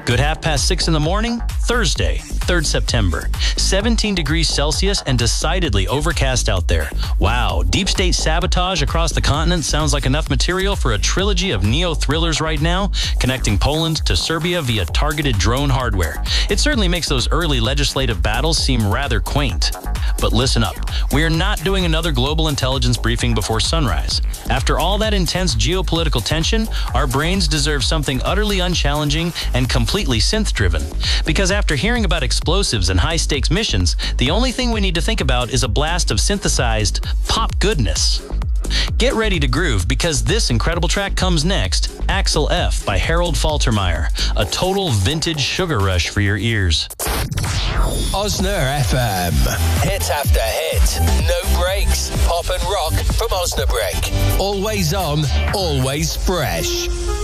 Good 6:30 in the morning, Thursday, 3rd September. 17 degrees Celsius and decidedly overcast out there. Wow, deep state sabotage across the continent sounds like enough material for a trilogy of neo-thrillers right now, connecting Poland to Serbia via targeted drone hardware. It certainly makes those early legislative battles seem rather quaint. But listen up, we're not doing another global intelligence briefing before sunrise. After all that intense geopolitical tension, our brains deserve something utterly unchallenging and completely synth-driven. Because after hearing about explosives and high-stakes missions, the only thing we need to think about is a blast of synthesized pop goodness. Get ready to groove, because this incredible track comes next, Axel F by Harold Faltermeyer, a total vintage sugar rush for your ears. Osna FM. Hit after hit. No breaks. Pop and rock from Osnabrück. Always on, always fresh.